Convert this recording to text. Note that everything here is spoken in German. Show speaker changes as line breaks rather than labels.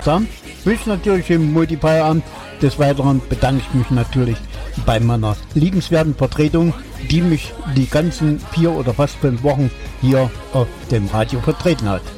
sagen, wünsche natürlich im Multiplayer-Abend. Des Weiteren bedanke ich mich natürlich bei meiner liebenswerten Vertretung, die mich die ganzen 4 oder fast 5 Wochen hier auf dem Radio vertreten hat.